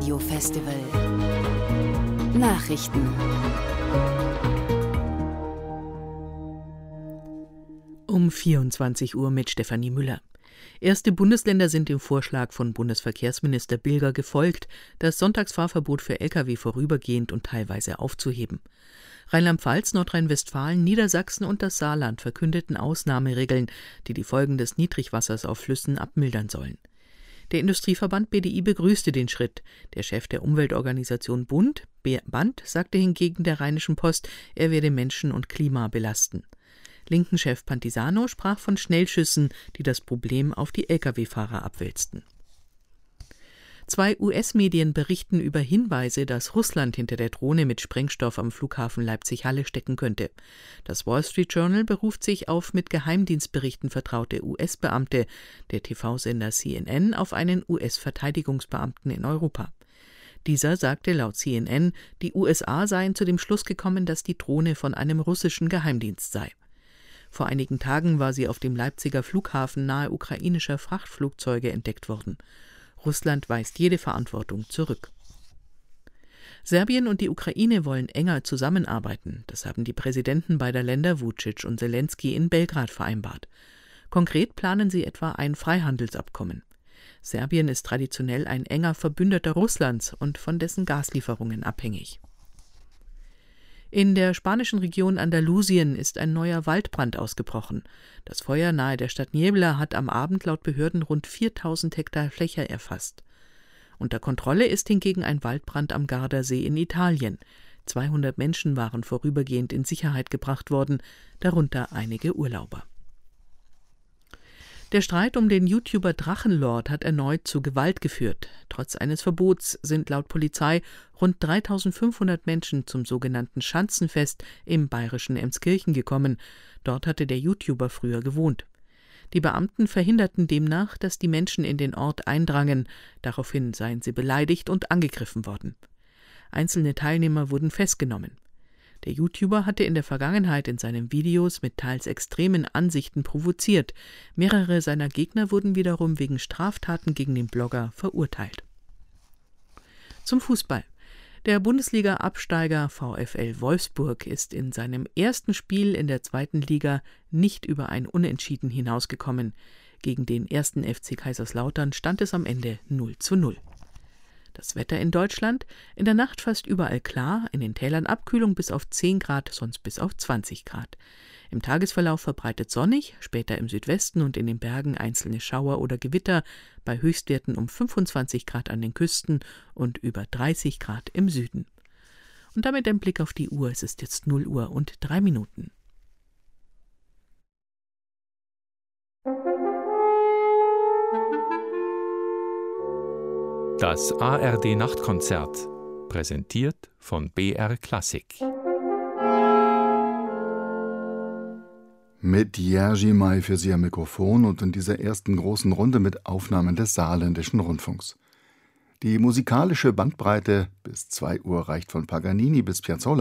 Radiofestival. Nachrichten. Um 24 Uhr mit Stefanie Müller. Erste Bundesländer sind dem Vorschlag von Bundesverkehrsminister Bilger gefolgt, das Sonntagsfahrverbot für Lkw vorübergehend und teilweise aufzuheben. Rheinland-Pfalz, Nordrhein-Westfalen, Niedersachsen und das Saarland verkündeten Ausnahmeregeln, die die Folgen des Niedrigwassers auf Flüssen abmildern sollen. Der Industrieverband BDI begrüßte den Schritt. Der Chef der Umweltorganisation BAND sagte hingegen der Rheinischen Post, er werde Menschen und Klima belasten. Linken-Chef Pantisano sprach von Schnellschüssen, die das Problem auf die Lkw-Fahrer abwälzten. 2 US-Medien berichten über Hinweise, dass Russland hinter der Drohne mit Sprengstoff am Flughafen Leipzig-Halle stecken könnte. Das Wall Street Journal beruft sich auf mit Geheimdienstberichten vertraute US-Beamte, der TV-Sender CNN auf einen US-Verteidigungsbeamten in Europa. Dieser sagte laut CNN, die USA seien zu dem Schluss gekommen, dass die Drohne von einem russischen Geheimdienst sei. Vor einigen Tagen war sie auf dem Leipziger Flughafen nahe ukrainischer Frachtflugzeuge entdeckt worden. Russland weist jede Verantwortung zurück. Serbien und die Ukraine wollen enger zusammenarbeiten. Das haben die Präsidenten beider Länder, Vučić und Zelensky, in Belgrad vereinbart. Konkret planen sie etwa ein Freihandelsabkommen. Serbien ist traditionell ein enger Verbündeter Russlands und von dessen Gaslieferungen abhängig. In der spanischen Region Andalusien ist ein neuer Waldbrand ausgebrochen. Das Feuer nahe der Stadt Niebla hat am Abend laut Behörden rund 4000 Hektar Fläche erfasst. Unter Kontrolle ist hingegen ein Waldbrand am Gardasee in Italien. 200 Menschen waren vorübergehend in Sicherheit gebracht worden, darunter einige Urlauber. Der Streit um den YouTuber Drachenlord hat erneut zu Gewalt geführt. Trotz eines Verbots sind laut Polizei rund 3500 Menschen zum sogenannten Schanzenfest im bayerischen Emskirchen gekommen. Dort hatte der YouTuber früher gewohnt. Die Beamten verhinderten demnach, dass die Menschen in den Ort eindrangen. Daraufhin seien sie beleidigt und angegriffen worden. Einzelne Teilnehmer wurden festgenommen. Der YouTuber hatte in der Vergangenheit in seinen Videos mit teils extremen Ansichten provoziert. Mehrere seiner Gegner wurden wiederum wegen Straftaten gegen den Blogger verurteilt. Zum Fußball. Der Bundesliga-Absteiger VfL Wolfsburg ist in seinem ersten Spiel in der 2. Liga nicht über ein Unentschieden hinausgekommen. Gegen den 1. FC Kaiserslautern stand es am Ende 0:0. Das Wetter in Deutschland: in der Nacht fast überall klar, in den Tälern Abkühlung bis auf 10 Grad, sonst bis auf 20 Grad. Im Tagesverlauf verbreitet sonnig, später im Südwesten und in den Bergen einzelne Schauer oder Gewitter, bei Höchstwerten um 25 Grad an den Küsten und über 30 Grad im Süden. Und damit ein Blick auf die Uhr, es ist jetzt 0 Uhr und 3 Minuten. Das ARD-Nachtkonzert, präsentiert von BR Klassik. Mit Jerzy May für Sie am Mikrofon und in dieser ersten großen Runde mit Aufnahmen des Saarländischen Rundfunks. Die musikalische Bandbreite bis 2 Uhr reicht von Paganini bis Piazzolla